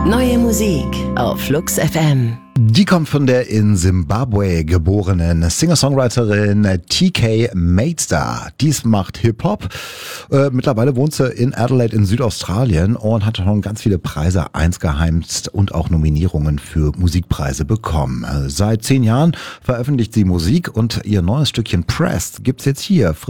Neue Musik auf Flux FM. Die kommt von der in Simbabwe geborenen Singer-Songwriterin TK Matestar. Dies macht Hip-Hop. Mittlerweile wohnt sie in Adelaide in Südaustralien und hat schon ganz viele Preise eingeheimst und auch Nominierungen für Musikpreise bekommen. Seit 10 Jahren veröffentlicht sie Musik und ihr neues Stückchen Pressed gibt's jetzt hier.